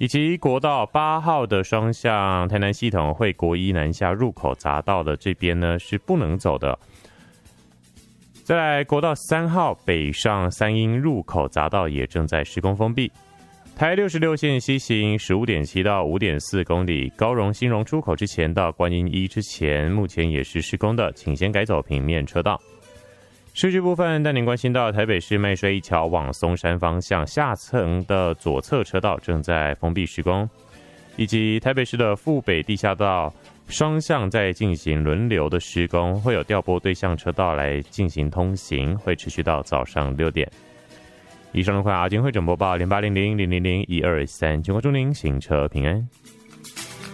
以及国道8号的双向台南系统会国一南下入口匝道的这边呢是不能走的。再来，国道3号北上三鶯入口匝道也正在施工封闭。台66线西行 15.7 到 5.4 公里，高荣新荣出口之前到观音一之前，目前也是施工的，请先改走平面车道。市区部分带您关心到台北市麦帅一桥往松山方向下层的左侧车道正在封闭施工，以及台北市的富北地下道双向在进行轮流的施工，会有调拨对向车道来进行通行，会持续到早上6点。以上的话，阿金会整播报0800000123，全国祝您行车平安。